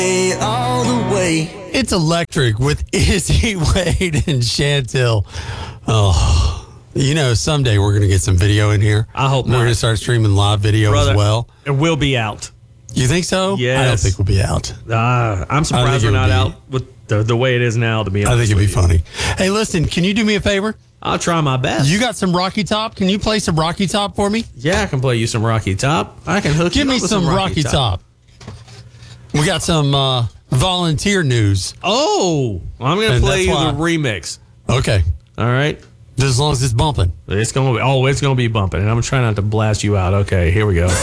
all the way. It's Electric with Izzy, Wade, and Chantel. Oh, you know, someday we're going to get some video in here. I hope we're not. going to start streaming live video as well. It will be out. You think so? Yes. I don't think we'll be out. I'm surprised we're not out with the way it is now, to be honest. I think it'd be funny. Hey, listen, can you do me a favor? I'll try my best. You got some Rocky Top? Can you play some Rocky Top for me? Yeah, I can play you some Rocky Top. I can hook you Give up me with some Rocky Top. We got some volunteer news. Oh, I'm going to play you the remix. Okay. All right. Just as long as it's bumping. It's going to be bumping, and I'm trying not to blast you out. Okay, here we go.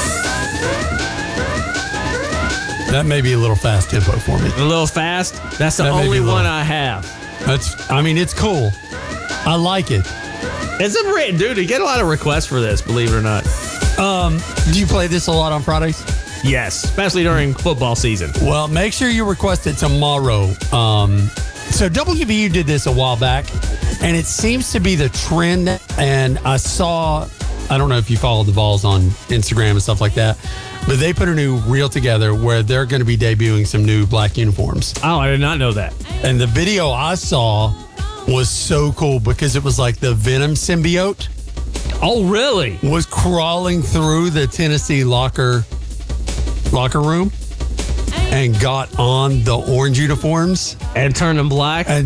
That may be a little fast tempo for me. A little fast? That's the only one I have. It's cool. I like it. Dude, you get a lot of requests for this, believe it or not. Do you play this a lot on Fridays? Yes, especially during football season. Well, make sure you request it tomorrow. So WVU did this a while back, and it seems to be the trend. And I don't know if you follow the Vols on Instagram and stuff like that, but they put a new reel together where they're going to be debuting some new black uniforms. Oh, I did not know that. And the video I saw was so cool because it was like the Venom symbiote. Oh, really? Was crawling through the Tennessee locker room and got on the orange uniforms and turned them black. Oh,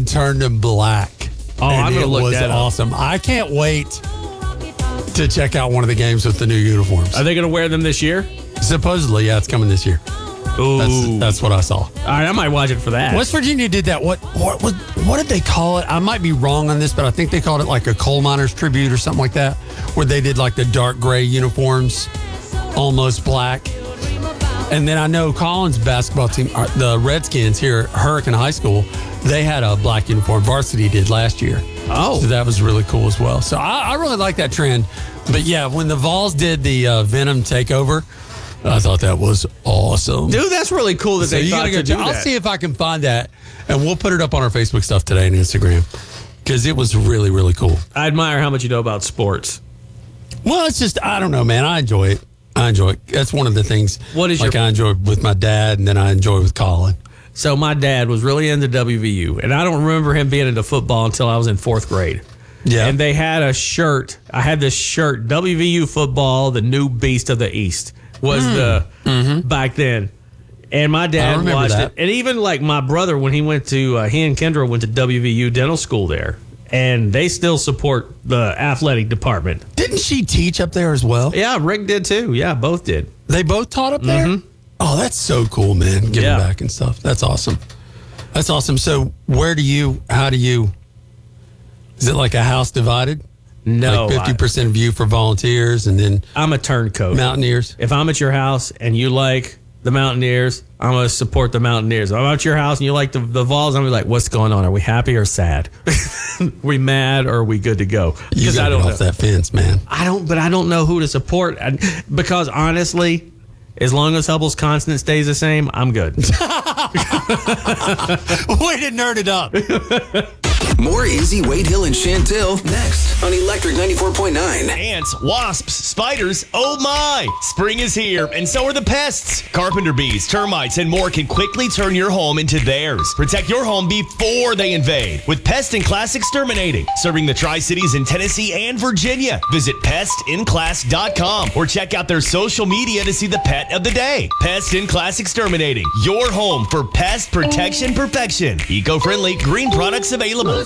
I'm gonna look that up. It was awesome. I can't wait to check out one of the games with the new uniforms. Are they going to wear them this year? Supposedly, yeah, it's coming this year. Ooh. That's what I saw. All right, I might watch it for that. West Virginia did that. What did they call it? I might be wrong on this, but I think they called it like a coal miners tribute or something like that, where they did like the dark gray uniforms, almost black. And then I know Collins' basketball team, the Redskins here at Hurricane High School, they had a black uniform. Varsity did last year. Oh. So that was really cool as well. So I really like that trend. But yeah, when the Vols did the Venom takeover, I thought that was awesome. Dude, that's really cool that they thought to do that. I'll see if I can find that, and we'll put it up on our Facebook stuff today and Instagram, because it was really, really cool. I admire how much you know about sports. Well, it's just, I don't know, man. I enjoy it. That's one of the things I enjoy with my dad, and then I enjoy with Colin. So my dad was really into WVU, and I don't remember him being into football until I was in 4th grade. Yeah. And they had a shirt. I had this shirt, WVU football, the new beast of the East was back then. And my dad watched it. And even like my brother, when he and Kendra went to WVU dental school there, and they still support the athletic department. Didn't she teach up there as well? Yeah, Rick did too. Yeah, both did. They both taught up there? Mm-hmm. Oh, that's so cool, man. Giving back and stuff. That's awesome. That's awesome. So is it like a house divided? No. Like 50% of you for volunteers, and then I'm a turncoat. Mountaineers. If I'm at your house and you like the Mountaineers, I'm going to support the Mountaineers. If I'm at your house and you like the Vols, I'm going to be like, what's going on? Are we happy or sad? We mad or are we good to go? You got to get off that fence, man. I don't know who to support, because honestly, as long as Hubble's constant stays the same, I'm good. Way to nerd it up. More Izzy, Wade Hill, and Chantel next on Electric 94.9. Ants, wasps, spiders, oh my! Spring is here, and so are the pests. Carpenter bees, termites, and more can quickly turn your home into theirs. Protect your home before they invade with Pest in Class Exterminating, serving the Tri-Cities in Tennessee and Virginia. Visit PestInClass.com or check out their social media to see the pet of the day. Pest in Class Exterminating, your home for pest protection perfection. Eco-friendly, green products available.